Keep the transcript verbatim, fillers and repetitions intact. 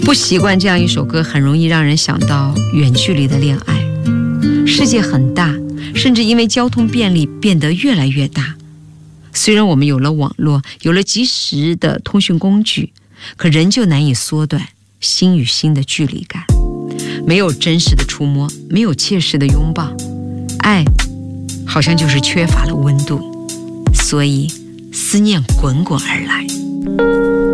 不习惯这样一首歌，很容易让人想到远距离的恋爱。世界很大，甚至因为交通便利变得越来越大。虽然我们有了网络，有了及时的通讯工具，可仍旧难以缩短心与心的距离感。没有真实的触摸，没有切实的拥抱，爱好像就是缺乏了温度，所以思念滚滚而来。